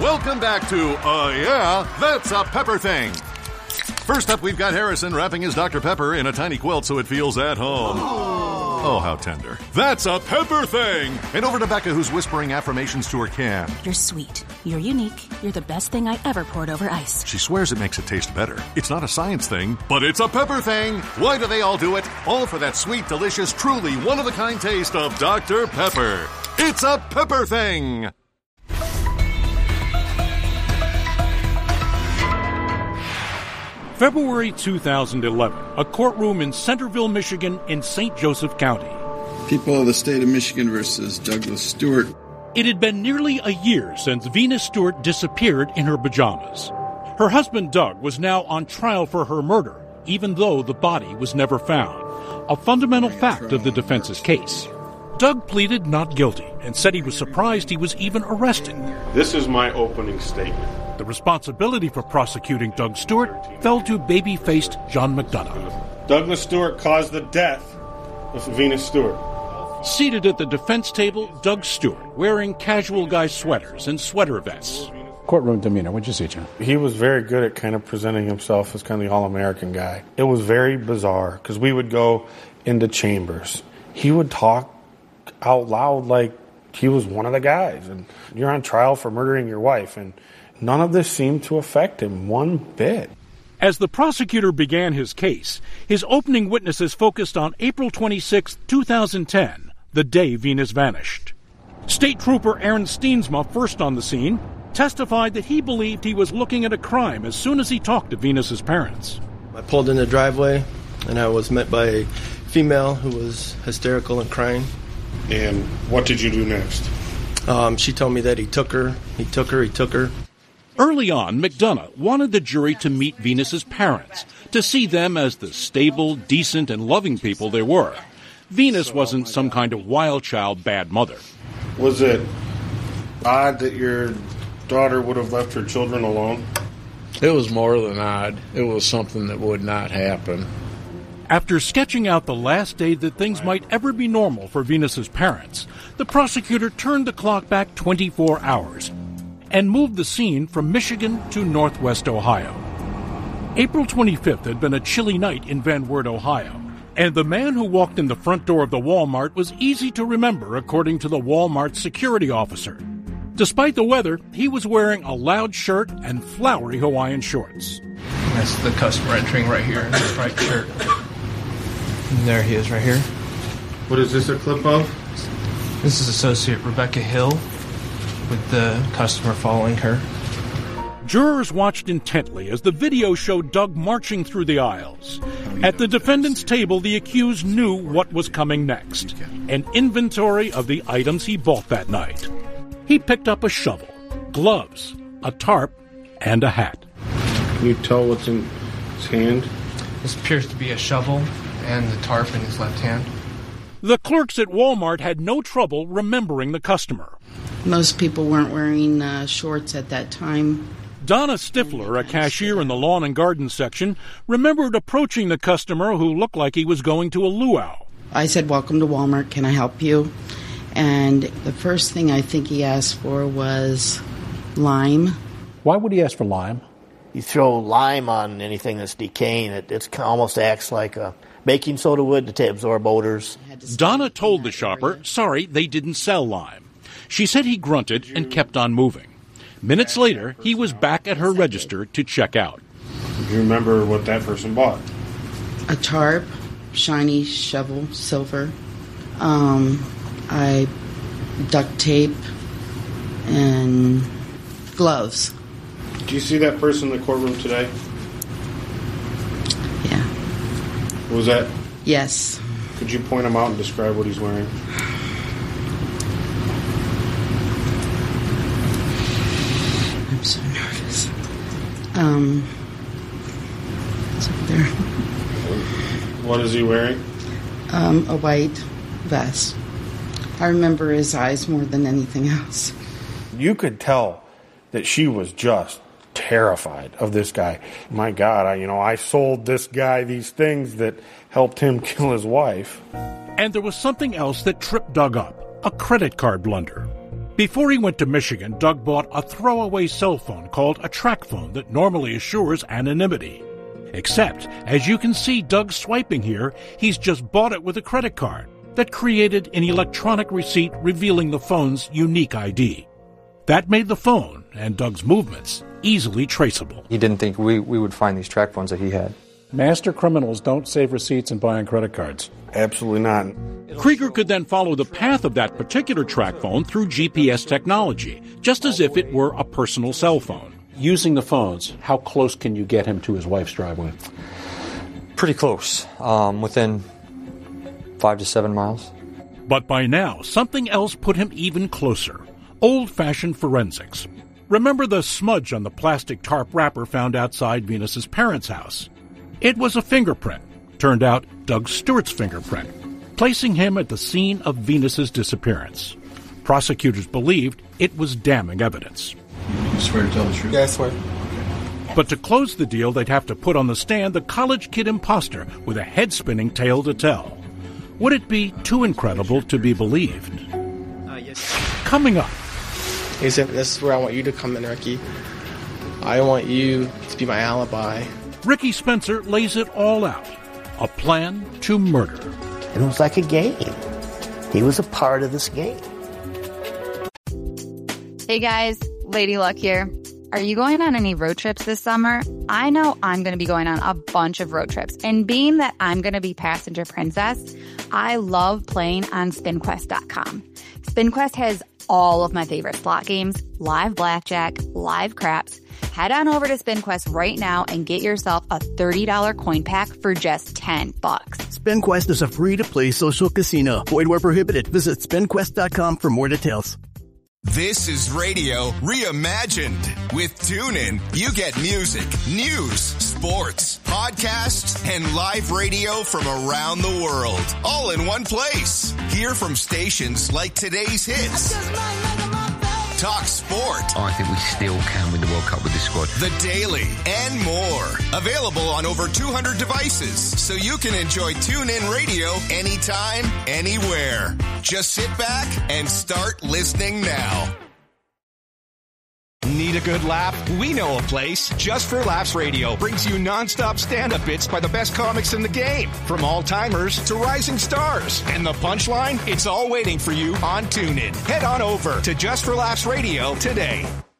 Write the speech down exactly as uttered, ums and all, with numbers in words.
Welcome back to, uh, yeah, That's a Pepper Thing. First up, we've got Harrison wrapping his Doctor Pepper in a tiny quilt so it feels at home. Oh, how tender. That's a Pepper Thing. And over to Becca, who's whispering affirmations to her can. You're sweet. You're unique. You're the best thing I ever poured over ice. She swears it makes it taste better. It's not a science thing, but it's a pepper thing. Why do they all do it? All for that sweet, delicious, truly one-of-a-kind taste of Doctor Pepper. It's a Pepper Thing. February two thousand eleven, a courtroom in Centerville, Michigan, in Saint Joseph County. People of the state of Michigan versus Douglas Stewart. It had been nearly a year since Venus Stewart disappeared in her pajamas. Her husband, Doug, was now on trial for her murder, even though the body was never found, a fundamental fact of the defense's case. Doug pleaded not guilty and said he was surprised he was even arrested. This is my opening statement. The responsibility for prosecuting Doug Stewart fell to baby-faced John McDonough. Douglas Stewart caused the death of Venus Stewart. Seated at the defense table, Doug Stewart, wearing casual guy sweaters and sweater vests. Courtroom demeanor, what'd you see, John? He was very good at kind of presenting himself as kind of the all-American guy. It was very bizarre, because we would go into chambers. He would talk out loud like he was one of the guys, and you're on trial for murdering your wife, and none of this seemed to affect him one bit. As the prosecutor began his case, his opening witnesses focused on April twenty-sixth, two thousand ten, the day Venus vanished. State Trooper Aaron Steensma, first on the scene, testified that he believed he was looking at a crime as soon as he talked to Venus's parents. I pulled in the driveway, and I was met by a female who was hysterical and crying. And what did you do next? Um, she told me that he took her, he took her, he took her. Early on, McDonough wanted the jury to meet Venus's parents, to see them as the stable, decent, and loving people they were. Venus wasn't some kind of wild child bad mother. Was it odd that your daughter would have left her children alone? It was more than odd. It was something that would not happen. After sketching out the last day that things might ever be normal for Venus's parents, the prosecutor turned the clock back twenty-four hours and moved the scene from Michigan to Northwest Ohio. April twenty-fifth had been a chilly night in Van Wert, Ohio, and the man who walked in the front door of the Walmart was easy to remember, according to the Walmart security officer. Despite the weather, he was wearing a loud shirt and flowery Hawaiian shorts. That's the customer entering right here in the striped shirt. And there he is right here. What is this a clip of? This is Associate Rebecca Hill with the customer following her. Jurors watched intently as the video showed Doug marching through the aisles. At the defendant's table, the accused knew what was coming next, an inventory of the items he bought that night. He picked up a shovel, gloves, a tarp, and a hat. Can you tell what's in his hand? This appears to be a shovel and the tarp in his left hand. The clerks at Walmart had no trouble remembering the customer. Most people weren't wearing uh, shorts at that time. Donna Stifler, a cashier in the lawn and garden section, remembered approaching the customer who looked like he was going to a luau. I said, "Welcome to Walmart, can I help you?" And the first thing I think he asked for was lime. Why would he ask for lime? You throw lime on anything that's decaying, it it's almost acts like a baking soda would to absorb odors. Donna told the shopper, sorry, they didn't sell lime. She said he grunted and kept on moving. Minutes later, he was back at her register to check out. Do you remember what that person bought? A tarp, shiny shovel, silver. Um, I duct tape and gloves. Do you see that person in the courtroom today? Yeah. Was that? Yes. Could you point him out and describe what he's wearing? I'm so nervous. Um, it's up there. What is he wearing? Um, a white vest. I remember his eyes more than anything else. You could tell that she was just terrified of this guy. My God, I, you know, I sold this guy these things that helped him kill his wife. And there was something else that tripped Doug up, a credit card blunder. Before he went to Michigan, Doug bought a throwaway cell phone called a track phone that normally assures anonymity. Except, as you can see Doug swiping here, he's just bought it with a credit card that created an electronic receipt revealing the phone's unique I D. That made the phone and Doug's movements easily traceable. He didn't think we, we would find these track phones that he had. Master criminals don't save receipts and buy on credit cards. Absolutely not. Krieger could then follow the path of that particular track phone through G P S technology, just as if it were a personal cell phone. Using the phones, how close can you get him to his wife's driveway? Pretty close, um, within five to seven miles. But by now, something else put him even closer. Old-fashioned forensics. Remember the smudge on the plastic tarp wrapper found outside Venus's parents' house? It was a fingerprint. Turned out Doug Stewart's fingerprint, placing him at the scene of Venus's disappearance. Prosecutors believed it was damning evidence. You swear to tell the truth? Yeah, I swear. But to close the deal, they'd have to put on the stand the college kid imposter with a head-spinning tale to tell. Would it be too incredible to be believed? Uh, yes. Coming up. He said, this is where I want you to come in, Ricky. I want you to be my alibi. Ricky Spencer lays it all out. A plan to murder. It was like a game. He was a part of this game. Hey guys, Lady Luck here. Are you going on any road trips this summer? I know I'm going to be going on a bunch of road trips. And being that I'm going to be passenger princess, I love playing on spin quest dot com. SpinQuest has all of my favorite slot games, live blackjack, live craps. Head on over to SpinQuest right now and get yourself a thirty dollars coin pack for just ten bucks. SpinQuest is a free-to-play social casino. Void where prohibited. Visit spin quest dot com for more details. This is radio reimagined. With TuneIn, you get music, news, sports, podcasts, and live radio from around the world, all in one place. Hear from stations like today's hits. Talk sport. I think we still can win the World Cup with this squad. The Daily and more. Available on over two hundred devices, so you can enjoy TuneIn Radio anytime, anywhere. Just sit back and start listening now. Need a good laugh? We know a place. Just for Laughs Radio brings you nonstop stand-up bits by the best comics in the game, from all-timers to rising stars. And the punchline? It's all waiting for you on TuneIn. Head on over to Just for Laughs Radio today.